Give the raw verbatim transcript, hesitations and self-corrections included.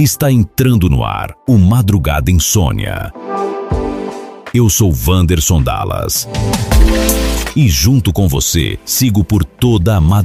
Está entrando no ar o Madrugada Insônia. Eu sou Wanderson Dallas. E junto com você, sigo por toda a madrugada.